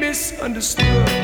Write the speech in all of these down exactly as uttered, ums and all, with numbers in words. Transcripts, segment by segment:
misunderstood.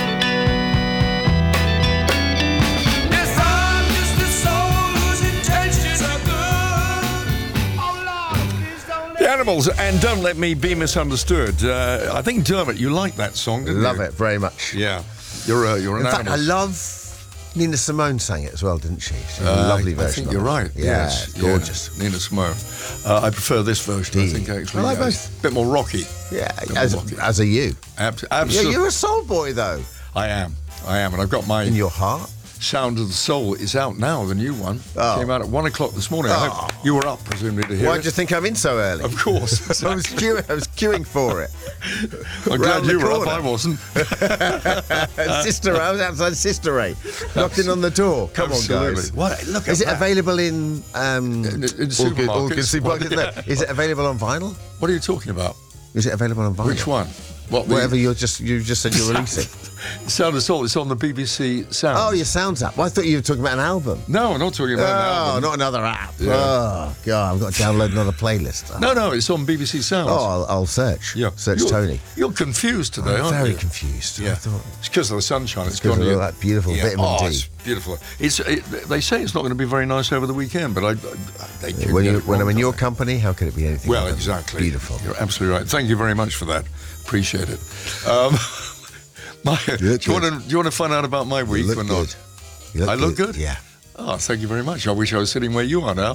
Animals and Don't Let Me Be Misunderstood. Uh, I think, Dermot, you like that song, didn't Love you? it very much. Yeah. You're, uh, you're an In fact, animal. I love Nina Simone sang it as well, didn't she? She had a Uh, lovely I version. think of you're it. right. Yeah, Yes. it's gorgeous. Yeah. Nina Simone. Uh, I prefer this version, Do I you? think, actually. I like Yeah, both. it's a bit more rocky. Yeah, Bit as, more rocky. as are you. Ab- Yeah, absolutely. you're a soul boy, though. I am. I am. And I've got my In your heart. Sound of the Soul is out now, the new one. Oh. Came out at one o'clock this morning. I hope you were up, presumably, to hear Why it. do you think I'm in so early? Of course. I was queuing. I was queuing for it. I'm glad round the you were corner. up. I wasn't. Sister, I was outside Sister Ray, knocking on the door. Come Absolutely. on, guys. What? Look Is at it that. available in um, In- in all good- supermarkets? all good supermarkets? Well, No. yeah. Is it available on vinyl? What are you talking about? Is it available on vinyl? Which one? What? the- Whatever you're just you just said you're releasing. Sound of Soul. It's on the B B C Sound. Oh, your Sounds app. Well, I thought you were talking about an album. No, I'm not talking about an Oh, album. not another app. Yeah. Oh, God, I've got to download another playlist. No, no, it's on B B C Sound. Oh, I'll, I'll search. yeah. Search you're, Tony. You're confused today, I'm aren't very you? confused. I Yeah. thought, It's because of the sunshine. It's because gone. of you- all that beautiful yeah. vitamin oh, D. It's beautiful. It's. It, they say it's not going to be very nice over the weekend, but I. I they could when get you, it when wrong, I'm in your can't company, how could it be anything? they? Well, other than exactly. Beautiful. You're absolutely right. Thank you very much for that. Appreciate it. Um, my, do, you good. want to, do you want to find out about my You week look or good. not? You look I look good? Yeah. Oh, thank you very much. I wish I was sitting where you are now.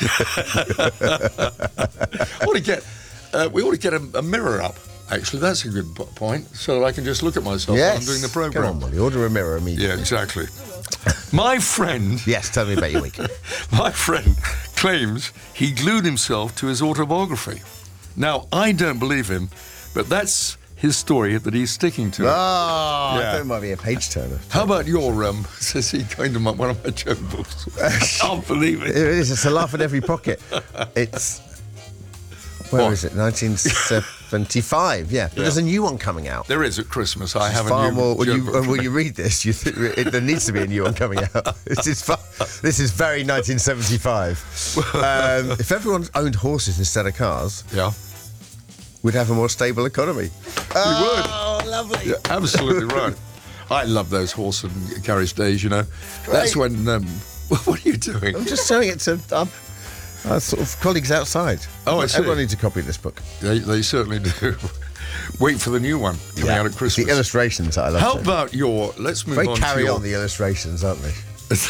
I ought to get, uh, we ought to get a, a mirror up. Actually, that's a good po- point, so that I can just look at myself Yes. while I'm doing the program. Come on, Molly. Order a mirror immediately. Yeah, exactly. My friend, Yes, tell me about your week. my friend claims he glued himself to his autobiography. Now, I don't believe him, but that's his story that he's sticking to. Oh, Yeah. I thought it might be a page turner. How about your, um, says he, going to my, one of my joke books? I can't believe It it. is. It's a laugh in every pocket. It's where What? is it? nineteen seventy-five. Yeah, but Yeah. there's a new one coming out. There is at Christmas. I It's have a far new more. When joke you, book when for you me. read this, you th- it, there needs to be a new one coming out. This is far, this is very nineteen seventy-five. Um, if everyone owned horses instead of cars, Yeah, we'd have a more stable economy. you Oh, lovely. would. You're absolutely right. I love those horse and carriage days, you know. That's Great. when... Um, what are you doing? I'm just showing it to our, our sort of colleagues outside. Oh, I see. Everyone needs a copy of this book. They, they certainly do. Wait for the new one coming out at Christmas. The illustrations I love. How too. about your... Let's move Very on carry to your... on the illustrations, aren't they?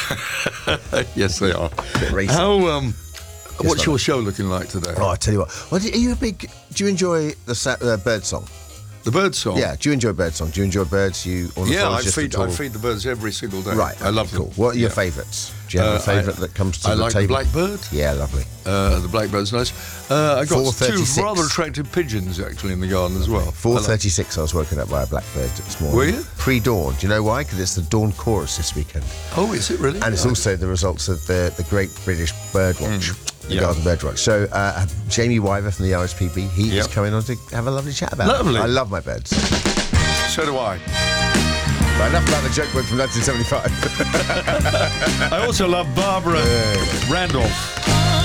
Yes, they are. Bit racing. How... Um, what's like your show looking like today? Oh, I tell you what. Well, do- are you a big? Do you enjoy the sa- uh, bird song? The bird song? Yeah. Do you enjoy bird song? Do you enjoy birds? You Yeah, I ornithologist feed, at all? I feed the birds every single day. Right. I love cool. them. What are your Yeah. favourites? Do you have Uh, a favourite I- that comes to I the like table? the blackbird. Yeah, lovely. Uh, the blackbird's nice. Uh, I got four two thirty-six. rather attractive pigeons actually in the garden as well. four I like- thirty-six. I was woken up by a blackbird this morning. Were you? Pre-dawn. Do you know why? Because it's the dawn chorus this weekend, Oh, is it really? and it's also the results of the the Great British Bird Watch. The yeah. Garden Bird Watch. So, uh, Jamie Wyver from the R S P B, he Yep. is coming on to have a lovely chat about Lovely. it. I love my birds. So do I. Right, enough about the joke book from nineteen seventy-five. I also love Barbara Randolph.